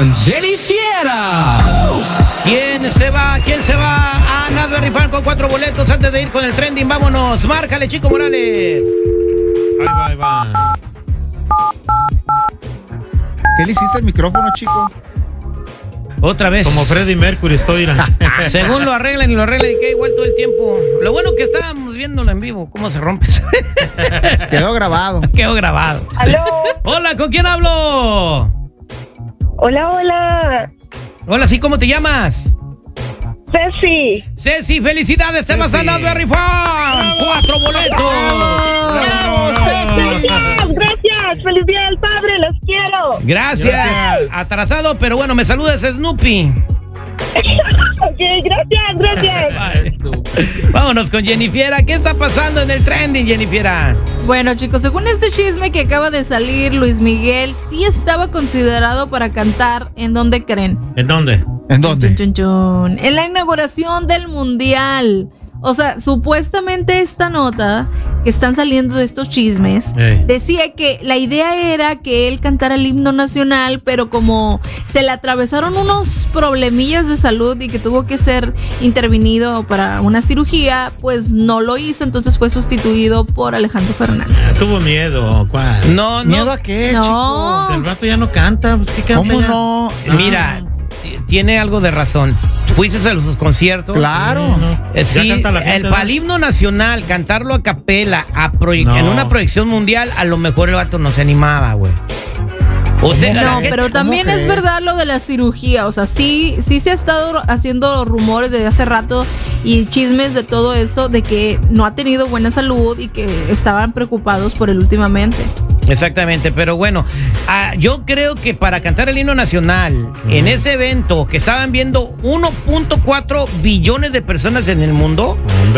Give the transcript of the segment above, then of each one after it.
con Jennifiera. ¿Quién se va? ¿Quién se va? A nada de rifar con 4 boletos antes de ir con el trending. Vámonos. Márcale, Chico Morales. Ahí va. ¿Qué le hiciste al micrófono, chico? Otra vez. Como Freddie Mercury estoy. Según lo arreglan y queda igual todo el tiempo. Lo bueno que estábamos viéndolo en vivo. ¿Cómo se rompe? Quedó grabado. Quedó grabado. ¿Aló? Hola, ¿con quién hablo? Hola. Hola, ¿sí? ¿Cómo te llamas? Ceci. Ceci, felicidades. Te vas a nada de rifar 4 boletos. ¡Bravo, Ceci! Gracias. Feliz Día del Padre. Los quiero. Gracias. Atrasado, pero bueno, me saludas, Snoopy. Ok, gracias. Vámonos con Jennifiera. ¿Qué está pasando en el trending, Jennifiera? Bueno, chicos, según este chisme que acaba de salir, Luis Miguel sí estaba considerado para cantar. ¿En dónde creen? ¿En dónde? ¿En dónde? Chun, chun, chun. En la inauguración del Mundial. O sea, supuestamente esta nota que están saliendo de estos chismes decía que la idea era que él cantara el himno nacional, pero como se le atravesaron unos problemillas de salud y que tuvo que ser intervenido para una cirugía, pues no lo hizo, entonces fue sustituido por Alejandro Fernández. Tuvo miedo. ¿Cuál? No. ¿Miedo a qué, No. Pues el vato ya no canta. Pues, ¿qué canta? ¿Cómo ya? no? Mira, tiene algo de razón. ¿Fuiste a los conciertos? Claro. Sí, Ya canta la gente, para el himno nacional, cantarlo a capela, en una proyección mundial, a lo mejor el vato no se animaba, güey. No, pero también es verdad lo de la cirugía, o sea, sí se ha estado haciendo rumores desde hace rato y chismes de todo esto, de que no ha tenido buena salud y que estaban preocupados por él últimamente. Exactamente, pero bueno, yo creo que para cantar el himno nacional, en ese evento que estaban viendo 1.4 billones de personas en el mundo,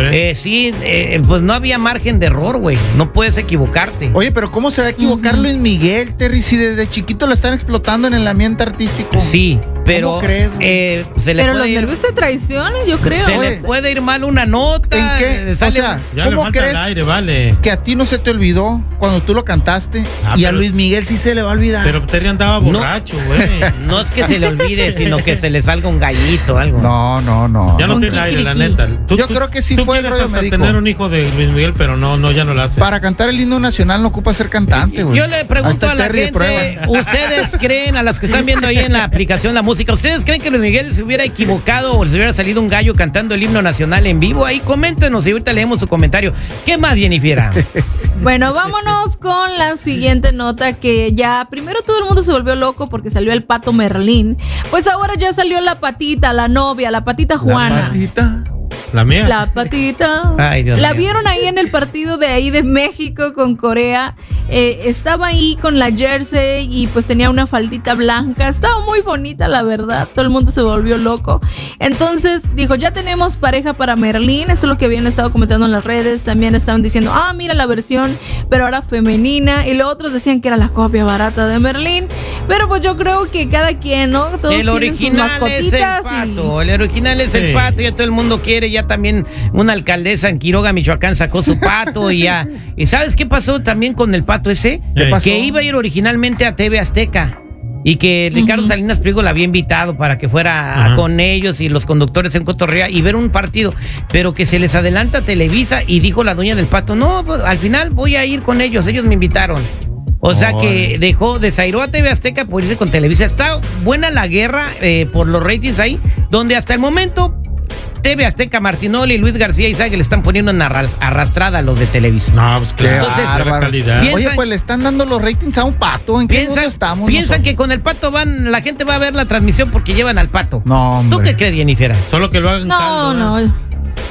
pues no había margen de error, güey, no puedes equivocarte. Oye, pero ¿cómo se va a equivocar Luis Miguel, Terry, si desde chiquito lo están explotando en el ambiente artístico? Sí, pero ¿cómo crees, pero los nervios te traicionan, yo creo. Se le puede ir mal una nota. ¿En qué? O sea, ya le ¿cómo falta crees el aire, vale? que a ti no se te olvidó cuando tú lo cantaste y a Luis Miguel sí se le va a olvidar? Pero Terry andaba borracho, güey. No es que se le olvide, sino que se le salga un gallito o algo. No. Ya no tiene aire, la neta. Yo creo que sí fue el rollo médico. Tener un hijo de Luis Miguel, pero no, ya no lo hace. Para cantar el himno nacional no ocupa ser cantante, güey. Yo le pregunto a la gente, ¿ustedes creen, a las que están viendo ahí en la aplicación la música, ¿ustedes creen que Luis Miguel se hubiera equivocado o se hubiera salido un gallo cantando el himno nacional en vivo? Ahí coméntenos y ahorita leemos su comentario. ¿Qué más, Jennifiera? Bueno, vámonos con la siguiente nota, que ya primero todo el mundo se volvió loco porque salió el Pato Merlín. Pues ahora ya salió la Patita, la novia, la Patita Juana. La Patita. La mía. La Patita. Ay, Dios la mío. Vieron ahí en el partido de ahí de México con Corea. Estaba ahí con la jersey y pues tenía una faldita blanca. Estaba muy bonita, la verdad. Todo el mundo se volvió loco. Entonces dijo, ya tenemos pareja para Merlín. Eso es lo que habían estado comentando en las redes. También estaban diciendo, mira la versión, pero ahora femenina. Y los otros decían que era la copia barata de Merlín. Pero pues yo creo que cada quien, ¿no? Todos El original es el pato. El original es el pato. Ya todo el mundo quiere. Ya también una alcaldesa en Quiroga, Michoacán, sacó su pato y ya. ¿Y sabes qué pasó también con el pato ese? ¿Qué pasó? Que iba a ir originalmente a TV Azteca y que Ricardo Salinas Pliego la había invitado para que fuera con ellos y los conductores en cotorrea y ver un partido, pero que se les adelanta Televisa y dijo la dueña del pato, no, pues, al final voy a ir con ellos me invitaron. O sea que desairó a TV Azteca por irse con Televisa. Está buena la guerra por los ratings ahí, donde hasta el momento TV Azteca, Martinoli, Luis García y Sague le están poniendo una arrastrada a los de Televisa. No, pues claro. Entonces, la calidad. Oye, pues le están dando los ratings a un pato. ¿En qué mundo estamos? Piensan que con el pato la gente va a ver la transmisión porque llevan al pato. No, hombre. ¿Tú qué crees, Jennifiera? Solo que lo hagan caldo. No.